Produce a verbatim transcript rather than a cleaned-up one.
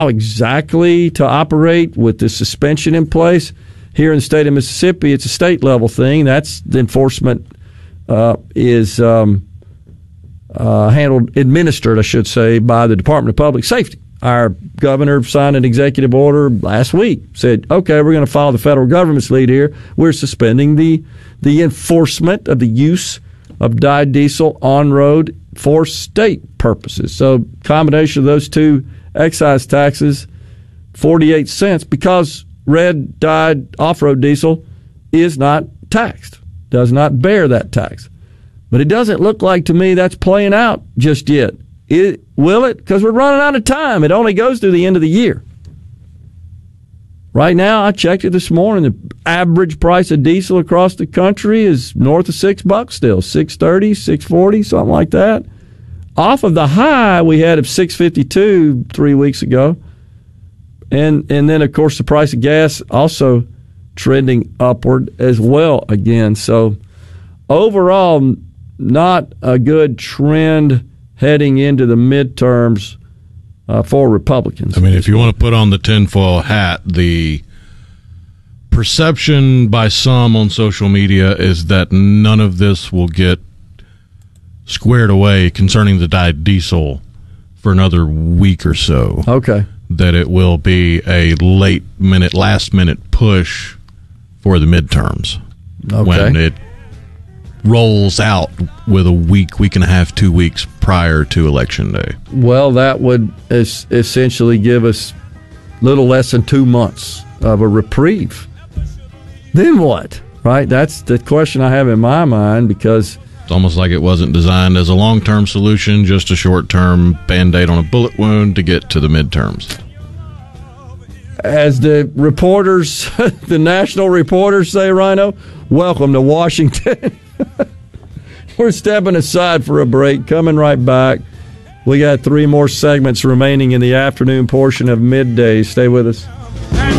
exactly to operate with the suspension in place. Here in the state of Mississippi, it's a state-level thing. That's the enforcement uh, is um, uh, handled, administered, I should say, by the Department of Public Safety. Our governor signed an executive order last week, said, okay, we're going to follow the federal government's lead here. We're suspending the the enforcement of the use of dyed diesel on road for state purposes. So combination of those two excise taxes, forty-eight cents, because red dyed off-road diesel is not taxed, does not bear that tax. But it doesn't look like to me that's playing out just yet. It, will it? Because we're running out of time. It only goes through the end of the year. Right now, I checked it this morning. The average price of diesel across the country is north of six bucks still, six thirty, six forty, something like that. Off of the high we had of six fifty-two three weeks ago. And and then, of course, the price of gas also trending upward as well again. So overall, not a good trend heading into the midterms uh, for Republicans. I mean, if you want to put on the tinfoil hat, the perception by some on social media is that none of this will get squared away concerning the dyed diesel for another week or so. Okay. That it will be a late minute, last minute push for the midterms. Okay. When it rolls out with a week, week and a half, two weeks prior to Election Day. Well, that would es- essentially give us little less than two months of a reprieve. Then what? Right? That's the question I have in my mind, because it's almost like it wasn't designed as a long-term solution, just a short-term Band-Aid on a bullet wound to get to the midterms. As the reporters, the national reporters say, Rhino, welcome to Washington. We're stepping aside for a break, coming right back. We got three more segments remaining in the afternoon portion of Midday. Stay with us.